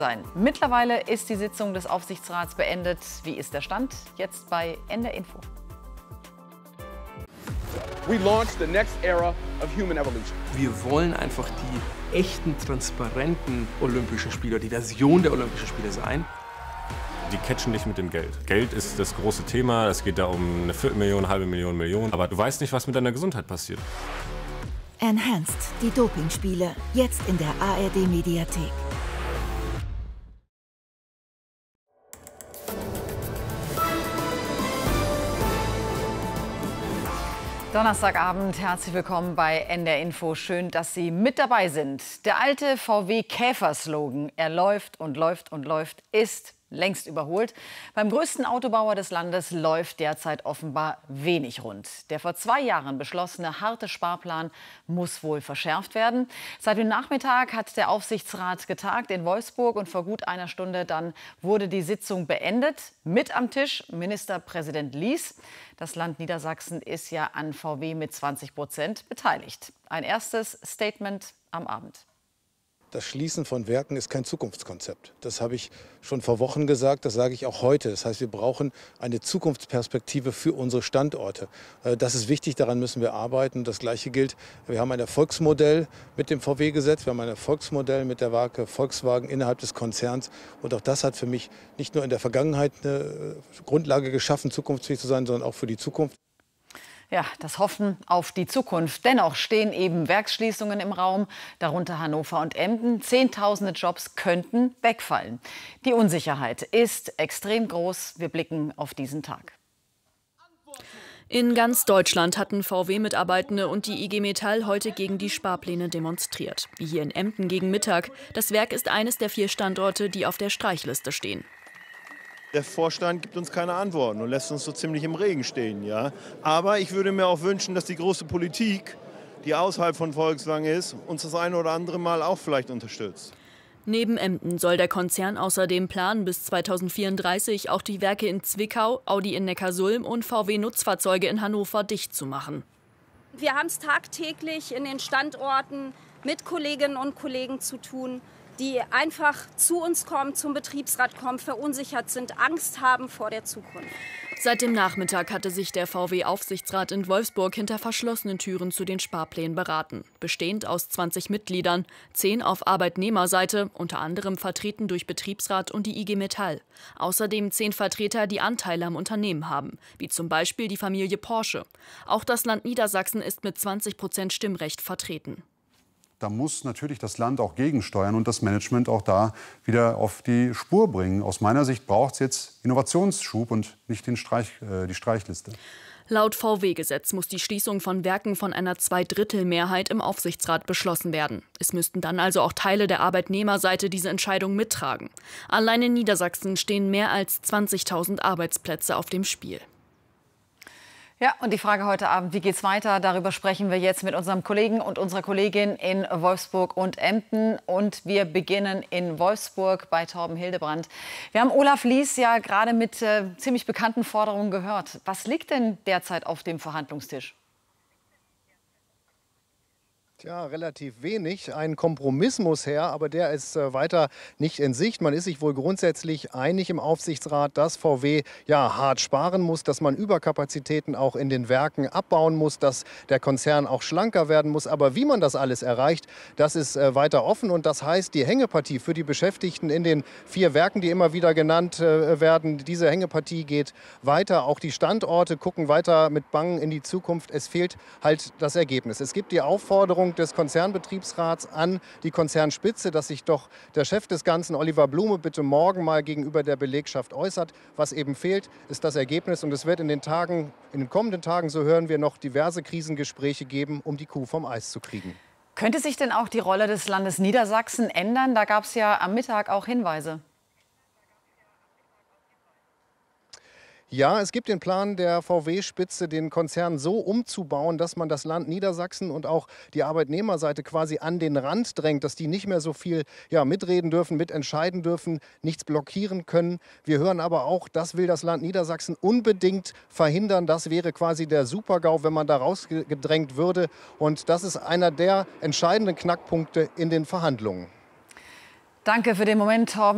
sein. Mittlerweile ist die Sitzung des Aufsichtsrats beendet. Wie ist der Stand? Jetzt bei NDR Info. We launched the next era of human evolution. Wir wollen einfach die echten, transparenten Olympischen Spiele, die Version der Olympischen Spiele sein. Die catchen nicht mit dem Geld. Geld ist das große Thema. Es geht da um eine Viertelmillion, halbe Million, Million. Aber du weißt nicht, was mit deiner Gesundheit passiert. Enhanced, die Dopingspiele, jetzt in der ARD-Mediathek. Donnerstagabend, herzlich willkommen bei NDR Info. Schön, dass Sie mit dabei sind. Der alte VW-Käfer-Slogan, er läuft und läuft und läuft, ist längst überholt. Beim größten Autobauer des Landes läuft derzeit offenbar wenig rund. Der vor 2 Jahren beschlossene harte Sparplan muss wohl verschärft werden. Seit dem Nachmittag hat der Aufsichtsrat getagt in Wolfsburg und vor gut einer Stunde dann wurde die Sitzung beendet. Mit am Tisch Ministerpräsident Lies. Das Land Niedersachsen ist ja an VW mit 20% beteiligt. Ein erstes Statement am Abend. Das Schließen von Werken ist kein Zukunftskonzept. Das habe ich schon vor Wochen gesagt, das sage ich auch heute. Das heißt, wir brauchen eine Zukunftsperspektive für unsere Standorte. Das ist wichtig, daran müssen wir arbeiten. Das Gleiche gilt, wir haben ein Erfolgsmodell mit dem VW-Gesetz, wir haben ein Erfolgsmodell mit der Marke Volkswagen innerhalb des Konzerns. Und auch das hat für mich nicht nur in der Vergangenheit eine Grundlage geschaffen, zukunftsfähig zu sein, sondern auch für die Zukunft. Ja, das Hoffen auf die Zukunft. Dennoch stehen eben Werksschließungen im Raum, darunter Hannover und Emden. Zehntausende Jobs könnten wegfallen. Die Unsicherheit ist extrem groß. Wir blicken auf diesen Tag. In ganz Deutschland hatten VW-Mitarbeitende und die IG Metall heute gegen die Sparpläne demonstriert. Wie hier in Emden gegen Mittag. Das Werk ist eines der 4 Standorte, die auf der Streichliste stehen. Der Vorstand gibt uns keine Antworten und lässt uns so ziemlich im Regen stehen. Ja? Aber ich würde mir auch wünschen, dass die große Politik, die außerhalb von Volkswagen ist, uns das eine oder andere Mal auch vielleicht unterstützt. Neben Emden soll der Konzern außerdem planen, bis 2034 auch die Werke in Zwickau, Audi in Neckarsulm und VW-Nutzfahrzeuge in Hannover dicht zu machen. Wir haben es tagtäglich in den Standorten mit Kolleginnen und Kollegen zu tun, die einfach zu uns kommen, zum Betriebsrat kommen, verunsichert sind, Angst haben vor der Zukunft. Seit dem Nachmittag hatte sich der VW-Aufsichtsrat in Wolfsburg hinter verschlossenen Türen zu den Sparplänen beraten. Bestehend aus 20 Mitgliedern, 10 auf Arbeitnehmerseite, unter anderem vertreten durch Betriebsrat und die IG Metall. Außerdem 10 Vertreter, die Anteile am Unternehmen haben, wie zum Beispiel die Familie Porsche. Auch das Land Niedersachsen ist mit 20% Stimmrecht vertreten. Da muss natürlich das Land auch gegensteuern und das Management auch da wieder auf die Spur bringen. Aus meiner Sicht braucht es jetzt Innovationsschub und nicht die Streichliste. Laut VW-Gesetz muss die Schließung von Werken von einer Zweidrittelmehrheit im Aufsichtsrat beschlossen werden. Es müssten dann also auch Teile der Arbeitnehmerseite diese Entscheidung mittragen. Allein in Niedersachsen stehen mehr als 20.000 Arbeitsplätze auf dem Spiel. Ja, und die Frage heute Abend, wie geht's weiter? Darüber sprechen wir jetzt mit unserem Kollegen und unserer Kollegin in Wolfsburg und Emden. Und wir beginnen in Wolfsburg bei Torben Hildebrand. Wir haben Olaf Lies ja gerade mit ziemlich bekannten Forderungen gehört. Was liegt denn derzeit auf dem Verhandlungstisch? Ja, relativ wenig. Ein Kompromiss muss her, aber der ist weiter nicht in Sicht. Man ist sich wohl grundsätzlich einig im Aufsichtsrat, dass VW ja hart sparen muss, dass man Überkapazitäten auch in den Werken abbauen muss, dass der Konzern auch schlanker werden muss. Aber wie man das alles erreicht, das ist weiter offen. Und das heißt, die Hängepartie für die Beschäftigten in den 4 Werken, die immer wieder genannt werden, diese Hängepartie geht weiter. Auch die Standorte gucken weiter mit Bangen in die Zukunft. Es fehlt halt das Ergebnis. Es gibt die Aufforderung des Konzernbetriebsrats an die Konzernspitze, dass sich doch der Chef des Ganzen, Oliver Blume, bitte morgen mal gegenüber der Belegschaft äußert. Was eben fehlt, ist das Ergebnis. Und es wird in den kommenden Tagen, so hören wir, noch diverse Krisengespräche geben, um die Kuh vom Eis zu kriegen. Könnte sich denn auch die Rolle des Landes Niedersachsen ändern? Da gab es ja am Mittag auch Hinweise. Ja, es gibt den Plan der VW-Spitze, den Konzern so umzubauen, dass man das Land Niedersachsen und auch die Arbeitnehmerseite quasi an den Rand drängt, dass die nicht mehr so viel mitreden dürfen, mitentscheiden dürfen, nichts blockieren können. Wir hören aber auch, das will das Land Niedersachsen unbedingt verhindern. Das wäre quasi der Super-GAU, wenn man da rausgedrängt würde. Und das ist einer der entscheidenden Knackpunkte in den Verhandlungen. Danke für den Moment, Torben.